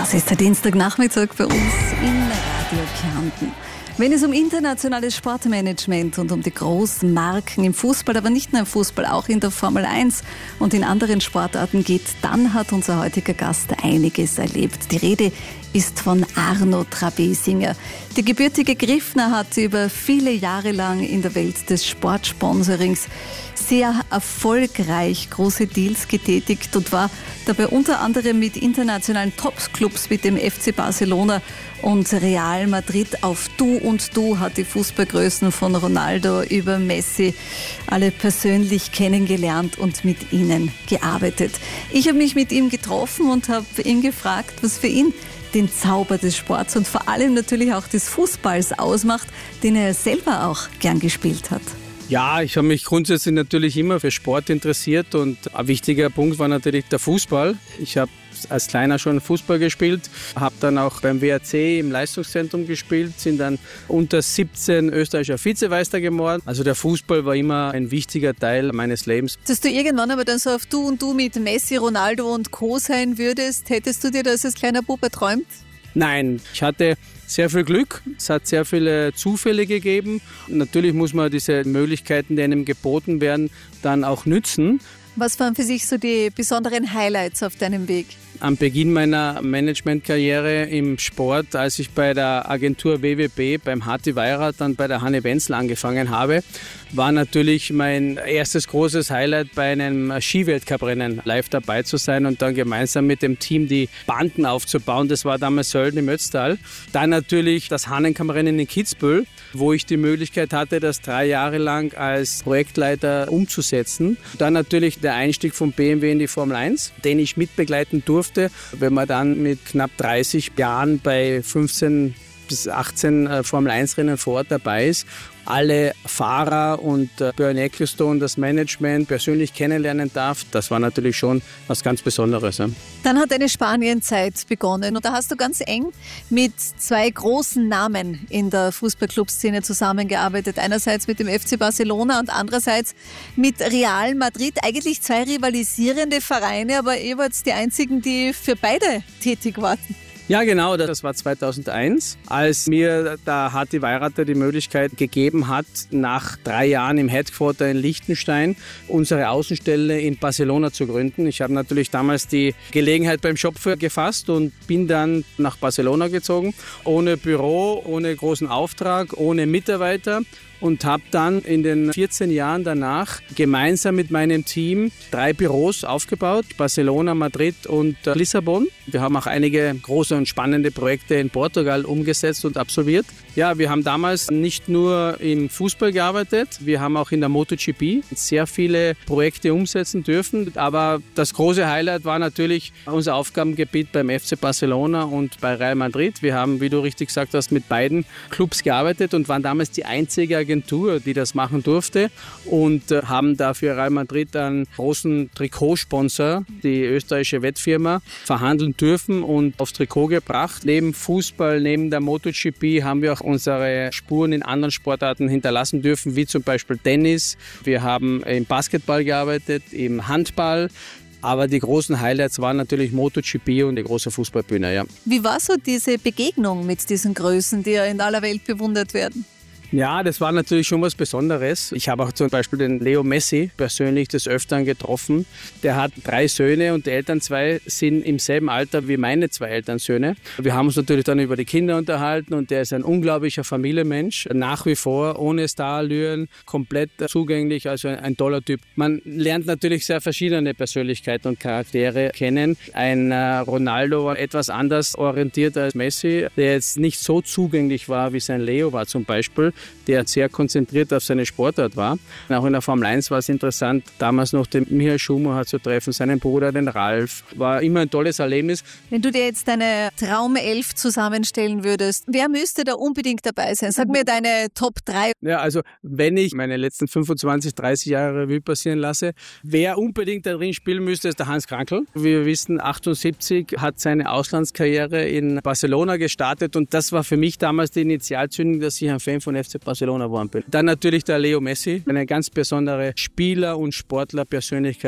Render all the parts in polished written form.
Das ist der Dienstagnachmittag bei uns in Radio Kärnten. Wenn es um internationales Sportmanagement und um die großen Marken im Fußball, aber nicht nur im Fußball, auch in der Formel 1 und in anderen Sportarten geht, dann hat unser heutiger Gast einiges erlebt. Die Rede ist von Arno Trabesinger. Der gebürtige Griffner hat über viele Jahre lang in der Welt des Sportsponsorings sehr erfolgreich große Deals getätigt und war dabei unter anderem mit internationalen Top-Clubs wie dem FC Barcelona und Real Madrid auf Du und Du, hat die Fußballgrößen von Ronaldo über Messi alle persönlich kennengelernt und mit ihnen gearbeitet. Ich habe mich mit ihm getroffen und habe ihn gefragt, was für ihn den Zauber des Sports und vor allem natürlich auch des Fußballs ausmacht, den er selber auch gern gespielt hat. Ja, ich habe mich grundsätzlich natürlich immer für Sport interessiert und ein wichtiger Punkt war natürlich der Fußball. Ich habe als Kleiner schon Fußball gespielt, habe dann auch beim WRC im Leistungszentrum gespielt, sind dann unter 17 österreichischer Vizemeister geworden. Also der Fußball war immer ein wichtiger Teil meines Lebens. Dass du irgendwann aber dann so auf Du und Du mit Messi, Ronaldo und Co. sein würdest, hättest du dir das als kleiner Bub erträumt? Nein, ich hatte sehr viel Glück. Es hat sehr viele Zufälle gegeben. Natürlich muss man diese Möglichkeiten, die einem geboten werden, dann auch nützen. Was waren für sich so die besonderen Highlights auf deinem Weg? Am Beginn meiner Managementkarriere im Sport, als ich bei der Agentur WWB, beim Harti Weirat, dann bei der Hanne Wenzel angefangen habe, war natürlich mein erstes großes Highlight, bei einem Skiweltcuprennen live dabei zu sein und dann gemeinsam mit dem Team die Banden aufzubauen. Das war damals Sölden im Ötztal. Dann natürlich das Hahnenkammrennen in Kitzbühel, wo ich die Möglichkeit hatte, das 3 Jahre lang als Projektleiter umzusetzen. Dann natürlich der Einstieg von BMW in die Formel 1, den ich mitbegleiten durfte. Wenn man dann mit knapp 30 Jahren bei 15 bis 18 Formel-1-Rennen vor Ort dabei ist, alle Fahrer und Bernie Ecclestone, das Management persönlich kennenlernen darf, das war natürlich schon was ganz Besonderes. Ja. Dann hat deine Spanienzeit begonnen und da hast du ganz eng mit 2 großen Namen in der Fußballclub-Szene zusammengearbeitet. Einerseits mit dem FC Barcelona und andererseits mit Real Madrid. Eigentlich 2 rivalisierende Vereine, aber jeweils die einzigen, die für beide tätig waren. Ja, genau, das war 2001, als mir der Harti Weirater die Möglichkeit gegeben hat, nach 3 Jahren im Headquarter in Liechtenstein unsere Außenstelle in Barcelona zu gründen. Ich habe natürlich damals die Gelegenheit beim Schopf gefasst und bin dann nach Barcelona gezogen, ohne Büro, ohne großen Auftrag, ohne Mitarbeiter. Und habe dann in den 14 Jahren danach gemeinsam mit meinem Team 3 Büros aufgebaut, Barcelona, Madrid und Lissabon. Wir haben auch einige große und spannende Projekte in Portugal umgesetzt und absolviert. Ja, wir haben damals nicht nur im Fußball gearbeitet, wir haben auch in der MotoGP sehr viele Projekte umsetzen dürfen. Aber das große Highlight war natürlich unser Aufgabengebiet beim FC Barcelona und bei Real Madrid. Wir haben, wie du richtig gesagt hast, mit beiden Clubs gearbeitet und waren damals die einzige Agentur, die das machen durfte und haben dafür Real Madrid einen großen Trikotsponsor, die österreichische Wettfirma, verhandeln dürfen und aufs Trikot gebracht. Neben Fußball, neben der MotoGP haben wir auch unsere Spuren in anderen Sportarten hinterlassen dürfen, wie zum Beispiel Tennis. Wir haben im Basketball gearbeitet, im Handball. Aber die großen Highlights waren natürlich MotoGP und die große Fußballbühne. Ja. Wie war so diese Begegnung mit diesen Größen, die ja in aller Welt bewundert werden? Ja, das war natürlich schon was Besonderes. Ich habe auch zum Beispiel den Leo Messi persönlich des Öfteren getroffen. Der hat 3 Söhne und die Eltern 2 sind im selben Alter wie meine 2 Elternsöhne. Wir haben uns natürlich dann über die Kinder unterhalten und der ist ein unglaublicher Familienmensch. Nach wie vor, ohne Starallüren, komplett zugänglich, also ein toller Typ. Man lernt natürlich sehr verschiedene Persönlichkeiten und Charaktere kennen. Ein Ronaldo war etwas anders orientiert als Messi, der jetzt nicht so zugänglich war, wie sein Leo war zum Beispiel, der sehr konzentriert auf seine Sportart war. Auch in der Formel 1 war es interessant, damals noch den Michael Schumacher zu treffen, seinen Bruder, den Ralf. War immer ein tolles Erlebnis. Wenn du dir jetzt deine Traumelf zusammenstellen würdest, wer müsste da unbedingt dabei sein? Sag mir deine Top 3. Ja, also wenn ich meine letzten 25, 30 Jahre Revue passieren lasse, wer unbedingt da drin spielen müsste, ist der Hans Krankl. Wie wir wissen, 78 hat seine Auslandskarriere in Barcelona gestartet und das war für mich damals die Initialzündung, dass ich ein Fan von FC Barcelona geworden bin. Dann natürlich der Leo Messi, eine ganz besondere Spieler- und Sportlerpersönlichkeit.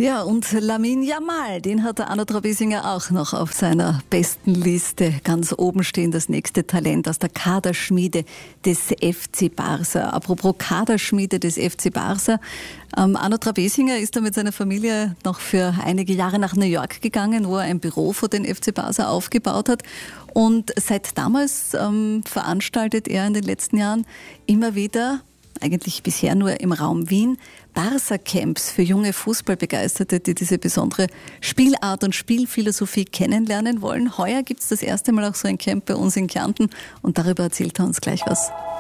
Ja, und Lamine Yamal, den hat der Arno Trabesinger auch noch auf seiner besten Liste. Ganz oben stehen, das nächste Talent aus der Kaderschmiede des FC Barca. Apropos Kaderschmiede des FC Barca. Arno Trabesinger ist da mit seiner Familie noch für einige Jahre nach New York gegangen, wo er ein Büro für den FC Barca aufgebaut hat. Und seit damals veranstaltet er in den letzten Jahren immer wieder, eigentlich bisher nur im Raum Wien, Barca-Camps für junge Fußballbegeisterte, die diese besondere Spielart und Spielphilosophie kennenlernen wollen. Heuer gibt es das erste Mal auch so ein Camp bei uns in Kärnten und darüber erzählt er uns gleich was.